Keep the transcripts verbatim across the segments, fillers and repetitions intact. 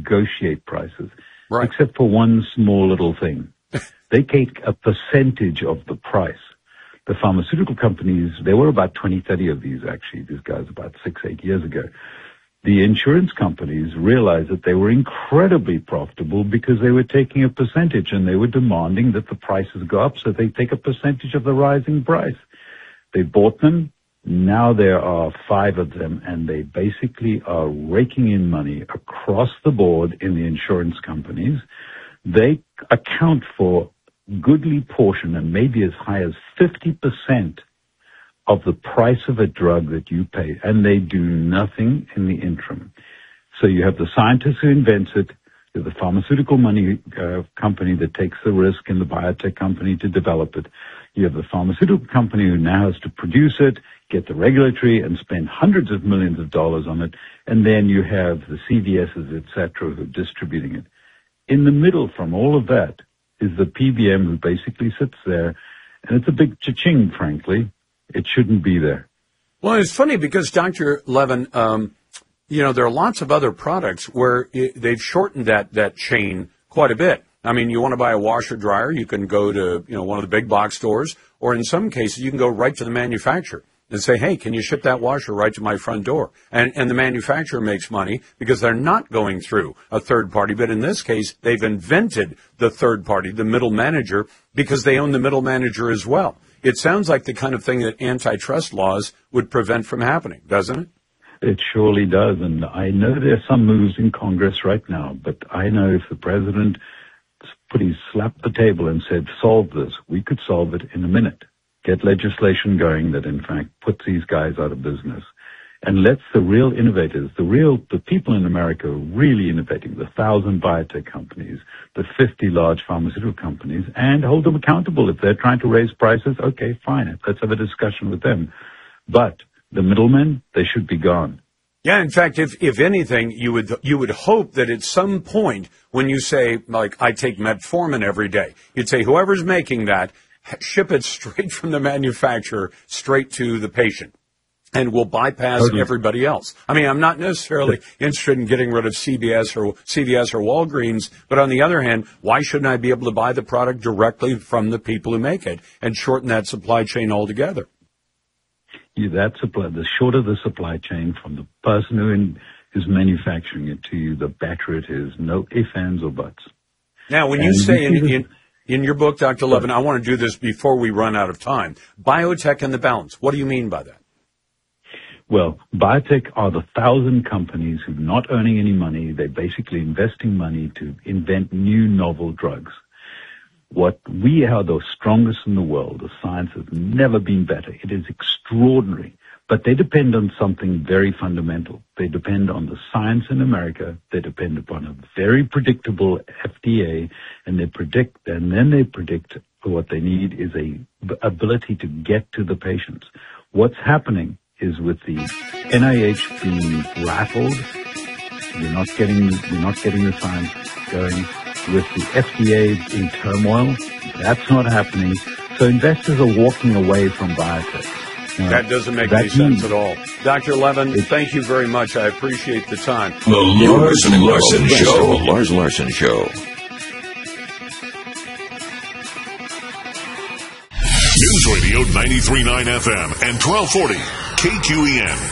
negotiate prices, right. except for one small little thing. They take a percentage of the price. The pharmaceutical companies, there were about twenty, thirty of these actually, these guys about six, eight years ago. The insurance companies realized that they were incredibly profitable because they were taking a percentage and they were demanding that the prices go up so they take a percentage of the rising price. They bought them. Now there are five of them and they basically are raking in money across the board in the insurance companies. They account for goodly portion and maybe as high as fifty percent of the price of a drug that you pay, and they do nothing in the interim. So you have the scientist who invents it, you have the pharmaceutical money uh, company that takes the risk and the biotech company to develop it. You have the pharmaceutical company who now has to produce it, get the regulatory and spend hundreds of millions of dollars on it, and then you have the C V S's, et cetera, who are distributing it. In the middle from all of that is the P B M who basically sits there, and it's a big cha-ching, frankly. It shouldn't be there. Well, it's funny because, Doctor Levin, um, you know, there are lots of other products where it, they've shortened that, that chain quite a bit. I mean, you want to buy a washer dryer, you can go to, you know, one of the big box stores, or in some cases you can go right to the manufacturer and say, hey, can you ship that washer right to my front door? And, and the manufacturer makes money because they're not going through a third party. But in this case, they've invented the third party, the middle manager, because they own the middle manager as well. It sounds like the kind of thing that antitrust laws would prevent from happening, doesn't it? It surely does. And I know there are some moves in Congress right now, but I know if the president put his slapped the table and said, solve this, we could solve it in a minute. Get legislation going that, in fact, puts these guys out of business and lets the real innovators, the real, the people in America really innovating, the thousand biotech companies, the fifty large pharmaceutical companies, and hold them accountable. If they're trying to raise prices, okay, fine. Let's have a discussion with them. But the middlemen, they should be gone. Yeah, in fact, if if anything, you would you would hope that at some point when you say, like, I take metformin every day, you'd say whoever's making that, ship it straight from the manufacturer straight to the patient, and we'll bypass okay. everybody else. I mean, I'm not necessarily interested in getting rid of C B S or C V S or Walgreens, but on the other hand, why shouldn't I be able to buy the product directly from the people who make it and shorten that supply chain altogether? Yeah, that supply, the shorter the supply chain from the person who in, is manufacturing it to you, the better it is. No ifs, ands, or buts. Now, when you and say in, in In your book, Doctor Levin, I want to do this before we run out of time. Biotech and the balance. What do you mean by that? Well, biotech are the thousand companies who are not earning any money. They're basically investing money to invent new novel drugs. What we are the strongest in the world. The science has never been better. It is extraordinary. But they depend on something very fundamental. They depend on the science in America. They depend upon a very predictable F D A, and they predict, and then they predict what they need is a ability to get to the patients. What's happening is with the N I H being rattled, you're not getting, you're not getting the science going. With the F D A in turmoil, that's not happening. So investors are walking away from biotech. Uh, that doesn't make that any sense at all. Doctor Levin, thank you very much. I appreciate the time. The Lars Larson Show. The Lars Larson Show. News Radio ninety-three point nine F M and twelve forty K Q E N.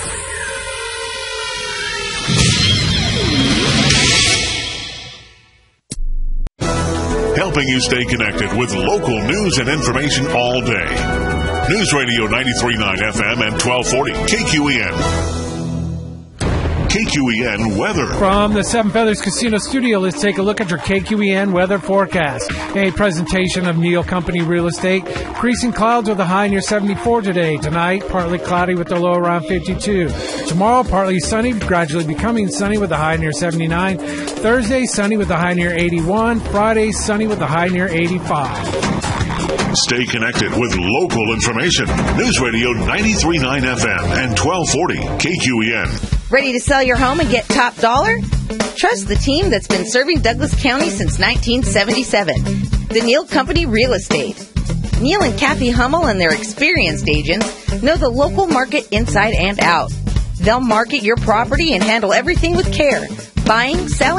Helping you stay connected with local news and information all day. News Radio ninety-three point nine F M and twelve forty K Q E N. K Q E N weather. From the Seven Feathers Casino Studio, let's take a look at your K Q E N weather forecast. A presentation of Neal Company Real Estate. Increasing clouds with a high near seventy-four today. Tonight, partly cloudy with a low around fifty-two. Tomorrow, partly sunny, gradually becoming sunny with a high near seventy-nine. Thursday, sunny with a high near eighty-one. Friday, sunny with a high near eighty-five. Stay connected with local information. News Radio ninety-three point nine F M and twelve forty K Q E N. Ready to sell your home and get top dollar? Trust the team that's been serving Douglas County since nineteen seventy-seven. The Neal Company Real Estate. Neal and Kathy Hummel and their experienced agents know the local market inside and out. They'll market your property and handle everything with care. Buying, selling,